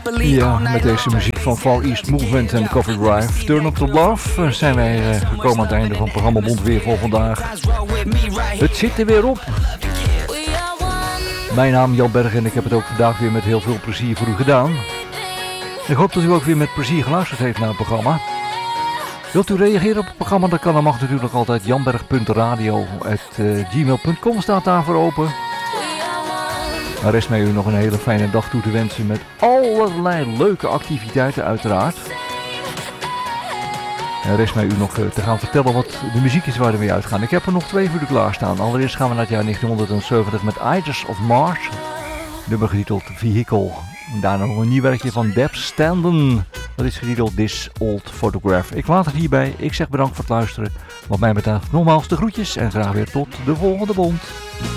Ja, met deze muziek van Far East Movement en Cover Drive. Turn Up The Love zijn wij gekomen aan het einde van het programma Mondweer voor vandaag. Het zit er weer op. Mijn naam Jan Berg en ik heb het ook vandaag weer met heel veel plezier voor u gedaan. Ik hoop dat u ook weer met plezier geluisterd heeft naar het programma. Wilt u reageren op het programma? Dat kan, dan mag natuurlijk altijd janberg.radio@gmail.com staat daarvoor open. Er rest mij u nog een hele fijne dag toe te wensen met allerlei leuke activiteiten uiteraard. Er rest mij u nog te gaan vertellen wat de muziek is waar we mee uitgaan. Ik heb er nog 2 voor u klaarstaan. Allereerst gaan we naar het jaar 1970 met Idols of Mars. Nummer getiteld Vehicle. En daarna nog een nieuw werkje van Deb Standen. Dat is getiteld This Old Photograph. Ik laat het hierbij. Ik zeg bedankt voor het luisteren. Wat mij betreft nogmaals de groetjes en graag weer tot de volgende bond.